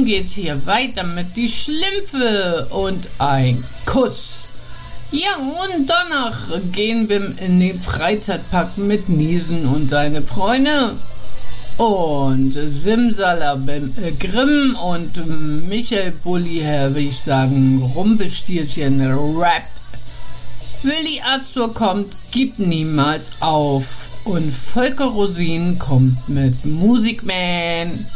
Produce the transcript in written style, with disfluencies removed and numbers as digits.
nun geht's hier weiter mit die Schlümpfe und ein Kuss. Ja, und danach gehen wir in den Freizeitpark mit Niesen und seine Freunde. Und Simsalabim Grimm und Michael Bulli, will ich sagen, Rumpelstilzchen Rap. Willi Astor kommt, gibt niemals auf. Und Volker Rosin kommt mit Musikman.